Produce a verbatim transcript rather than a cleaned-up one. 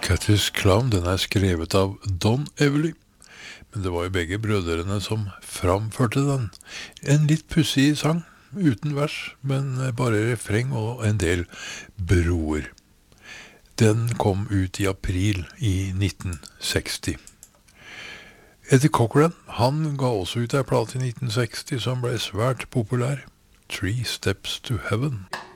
Cathy's Clown, den er skrevet av Don Everly, men det var jo begge brødrene som framførte den. En litt pussig sang, uten vers, men bare refreng og en del broer. Den kom ut i april i nitten seksti. Eddie Cochran, han ga også ut en plate i nitten seksti som ble svært populær, Three Steps to Heaven.